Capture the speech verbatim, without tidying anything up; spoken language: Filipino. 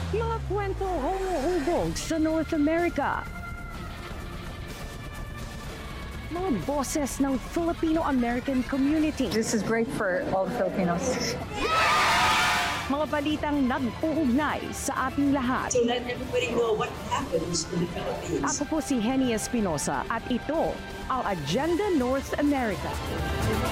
Mga kwento humuhubog sa North America. Mga boses ng Filipino-American community. This is great for all the Filipinos. Mga balitang nag-uugnay sa ating lahat. So let everybody know what happens in the Philippines. Ako po si Henny Espinosa at ito ang Agenda North America.